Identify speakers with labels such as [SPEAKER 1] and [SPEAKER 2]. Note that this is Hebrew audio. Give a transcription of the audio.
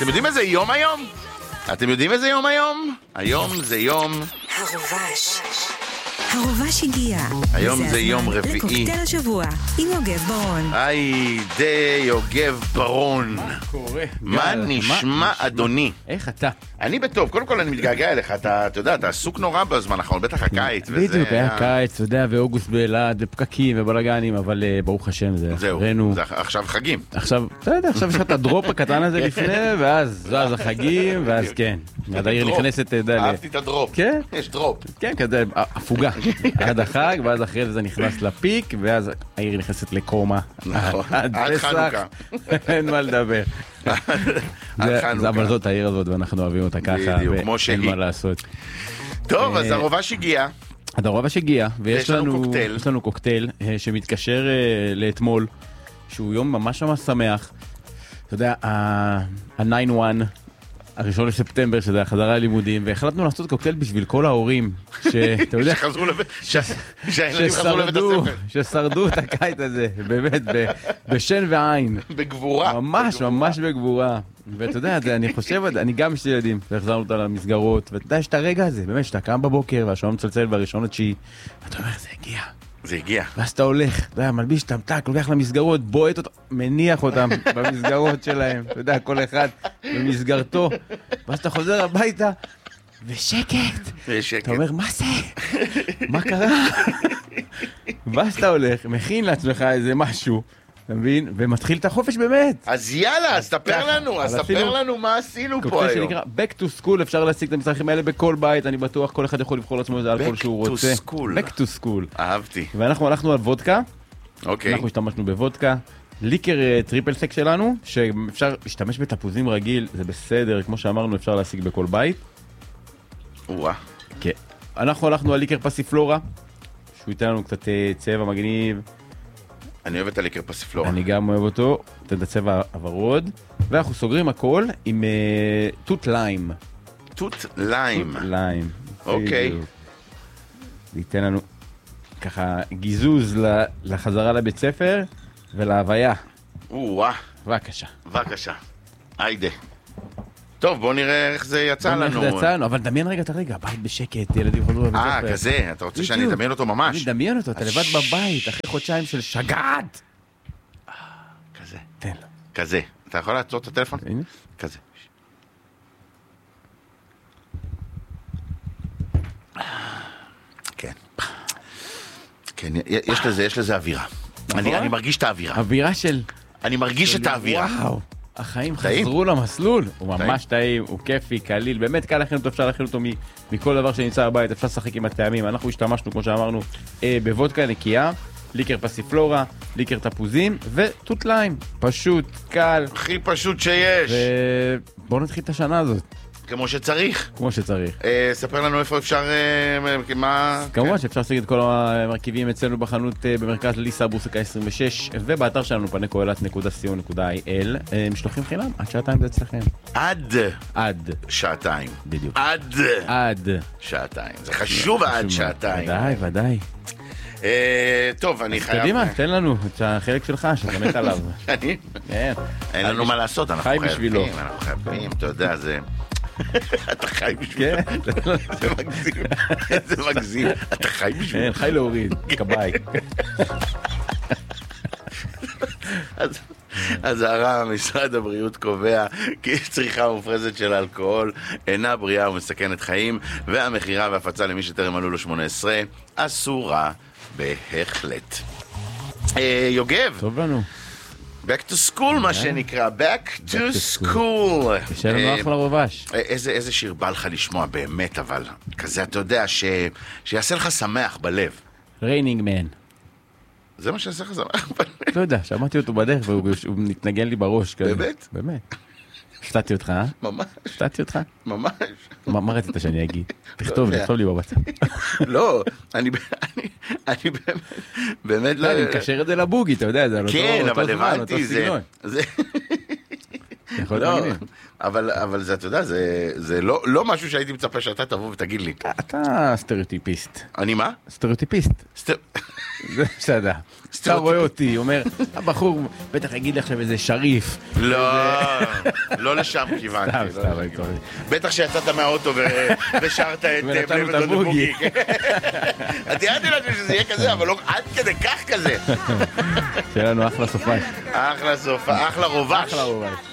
[SPEAKER 1] אתם יודעים איזה יום היום? אתם יודעים איזה יום היום? היום זה יום...
[SPEAKER 2] הרובש. הרובש הגיע.
[SPEAKER 1] היום זה יום רביעי.
[SPEAKER 2] לקוקטייל השבוע עם יוגב ברון.
[SPEAKER 1] היי די יוגב ברון.
[SPEAKER 3] מה קורה?
[SPEAKER 1] מה נשמע אדוני?
[SPEAKER 3] איך אתה?
[SPEAKER 1] אני בטוב, קודם כל אני מתגעגע אליך, אתה יודע, אתה עסוק נורא בזמן האחרון, בטח הקיץ.
[SPEAKER 3] בדיוק, היה קיץ, אתה יודע, ואוגוסט באלעד, ופקקים ובלגנים, אבל ברוך השם, זה אחרינו.
[SPEAKER 1] זה עכשיו חגים.
[SPEAKER 3] עכשיו, אתה יודע, עכשיו יש לך את הדרופ הקטן הזה לפני, ואז החגים, ואז כן. עד העיר נכנסת, אתה יודע.
[SPEAKER 1] אהבתי את הדרופ.
[SPEAKER 3] כן?
[SPEAKER 1] יש דרופ.
[SPEAKER 3] כן, כזה, הפוגה. עד החג, ואז אחרי זה נכנס לפיק, ואז העיר נכנסת לקומה.
[SPEAKER 1] נכון, עד חנוכה.
[SPEAKER 3] אין מה לדבר. אבל זאת העיר הזאת, ואנחנו אוהבים אותה ככה, ואין מה לעשות.
[SPEAKER 1] טוב, אז הרובש הגיע.
[SPEAKER 3] הרובש הגיע, ויש
[SPEAKER 1] לנו
[SPEAKER 3] קוקטייל שמתקשר לאתמול, שהוא יום ממש ממש שמח. אתה יודע, ה-9-1, הראשון לספטמבר, שזה החזרה ללימודים, והחלטנו לעשות קוקטייל בשביל כל ההורים, שאתה יודע, ששרדו את הקיץ הזה, באמת, בשן ועין.
[SPEAKER 1] בגבורה.
[SPEAKER 3] ממש, ממש בגבורה. ואתה יודע, אני חושב, אני גם יש לי ילדים, והחזרנו אותה למסגרות, ואתה יודע, יש את הרגע הזה, באמת, שאתה קם בבוקר, והשעון מצלצל בראשון התשיעי, ואתה אומר, זה הגיע.
[SPEAKER 1] זה הגיע.
[SPEAKER 3] ואז אתה הולך, אתה יודע, מלביש תמתק, לוקח למסגרות, בועט אותם, מניח אותם במסגרות שלהם, אתה יודע, כל אחד במסגרתו, ואז אתה חוזר הביתה, ושקט. אתה אומר, מה זה? מה קרה? ואז אתה הולך, מכין לעצמך איזה משהו, אתה מבין? ומתחיל את החופש באמת.
[SPEAKER 1] אז יאללה, אז ספר לנו מה עשינו פה
[SPEAKER 3] קוקטייל
[SPEAKER 1] היום.
[SPEAKER 3] שנקרא Back to School, אפשר להשיג את המצרכים האלה בכל בית, אני בטוח, כל אחד יכול לבחור לעצמו איזה אלכוהול שהוא רוצה. Back to School.
[SPEAKER 1] אהבתי.
[SPEAKER 3] ואנחנו הלכנו על וודקה.
[SPEAKER 1] אוקיי.
[SPEAKER 3] אנחנו השתמשנו בוודקה. ליקר טריפל סק שלנו, שאפשר להשתמש בתפוזים רגיל, זה בסדר, כמו שאמרנו, אפשר להשיג בכל בית.
[SPEAKER 1] וואה.
[SPEAKER 3] כן. אנחנו הלכנו על ליקר פסיפלורה, שהוא ייתן לנו קצת צבע מגניב.
[SPEAKER 1] אני אוהב את הליקר פסיפלורה.
[SPEAKER 3] אני גם אוהב אותו, את הצבע הוורוד. ואנחנו סוגרים הכל עם תות ליים.
[SPEAKER 1] תות ליים.
[SPEAKER 3] תות ליים.
[SPEAKER 1] אוקיי.
[SPEAKER 3] זה ייתן לנו ככה גיזוז לחזרה לבית ספר ולהוויה.
[SPEAKER 1] וואה.
[SPEAKER 3] בבקשה.
[SPEAKER 1] בבקשה. היידה. טוב, בואו נראה איך זה יצא לנו.
[SPEAKER 3] אבל דמיין רגע את הרגע, בית בשקט, ילדים חזרו לבית ספר.
[SPEAKER 1] כזה, אתה רוצה שאני אדמיין אותו ממש?
[SPEAKER 3] אני אדמיין אותו, אתה לבד בבית, אחרי חודשיים של שגעת.
[SPEAKER 1] כזה.
[SPEAKER 3] תן לו.
[SPEAKER 1] כזה. אתה יכול לעצור את הטלפון?
[SPEAKER 3] הנה.
[SPEAKER 1] כזה. כן. כן, יש לזה אווירה. אני מרגיש את האווירה.
[SPEAKER 3] אווירה של...
[SPEAKER 1] אני מרגיש את האווירה.
[SPEAKER 3] וואו. החיים חזרו למסלול, הוא ממש טעים, הוא כיפי, קליל, באמת קל להכין אותו, אפשר להכין אותו מכל דבר שנמצא בבית, אפשר לשחק עם הטעמים, אנחנו השתמשנו, כמו שאמרנו, בוודקה נקייה, ליקר פסיפלורה, ליקר תפוזים ותות ליים, פשוט, קל.
[SPEAKER 1] הכי פשוט שיש.
[SPEAKER 3] ובואו נתחיל את השנה הזאת.
[SPEAKER 1] כמו שצריך.
[SPEAKER 3] כמו שצריך.
[SPEAKER 1] ספר לנו איפה אפשר, מה...
[SPEAKER 3] כמובן שאפשר להשיג את כל המרכיבים אצלנו בחנות במרכז ליסה בורסקה 26 ובאתר שלנו פנקוילת.co.il משלוחים חינם, עד שעתיים זה אצלכם.
[SPEAKER 1] עד שעתיים.
[SPEAKER 3] בדיוק.
[SPEAKER 1] עד שעתיים. זה חשוב עד שעתיים.
[SPEAKER 3] ודאי.
[SPEAKER 1] טוב, אני חייב...
[SPEAKER 3] קדימה, תן לנו את החלק שלך, שאתה מת עליו.
[SPEAKER 1] אני? אין לנו מה לעשות, אנחנו חייבים, אתה יודע, זה... אתה חי בשביל... זה מגזים, זה מגזים. אתה חי בשביל...
[SPEAKER 3] חי להוריד, כבאי.
[SPEAKER 1] אז הרע, משרד הבריאות קובע כי צריכה מופרזת של אלכוהול אינה בריאה ומסכנת חיים, והמחירה והפצה למי שטרם מלאו לו 18 אסורה בהחלט. יוגב.
[SPEAKER 3] טוב לנו.
[SPEAKER 1] Back to school, מה שנקרא, Back to school.
[SPEAKER 3] שאלה נוח לרובש.
[SPEAKER 1] איזה שיר בא לך לשמוע באמת, אבל כזה, אתה יודע, שיעשה לך שמח בלב.
[SPEAKER 3] Raining Man.
[SPEAKER 1] זה מה שיעשה לך שמח בלב?
[SPEAKER 3] לא יודע, שמעתי אותו בדרך והוא מתנגן לי בראש.
[SPEAKER 1] באמת?
[SPEAKER 3] באמת. הפתעתי אותך, אה?
[SPEAKER 1] ממש.
[SPEAKER 3] הפתעתי אותך?
[SPEAKER 1] ממש.
[SPEAKER 3] מה רצית שאני אגיד? תכתוב לי בבצע.
[SPEAKER 1] לא, אני באמת לא...
[SPEAKER 3] אני מקשר את זה לבוגי, אתה יודע, זה על אותו זמן, אותו סגנון. יכול להיות מגניב.
[SPEAKER 1] אבל זה, אתה יודע, זה לא משהו שהייתי מצפה שאתה תבוא ותגיד לי.
[SPEAKER 3] אתה סטריאוטיפיסט.
[SPEAKER 1] אני מה?
[SPEAKER 3] סטריאוטיפיסט. זה בסדר. אתה רואה אותי, אומר, הבחור בטח יגיד לי עכשיו איזה שריף.
[SPEAKER 1] לא לשם כיוונתי.
[SPEAKER 3] סתם.
[SPEAKER 1] בטח שיצאת מהאוטו ושרת את
[SPEAKER 3] ונתנו את הבוגי.
[SPEAKER 1] תיארתי לנו שזה יהיה כזה, אבל לא עד כדי כך כזה.
[SPEAKER 3] שיהיה לנו אחלה סופש.
[SPEAKER 1] אחלה רובש.
[SPEAKER 3] אחלה רובש.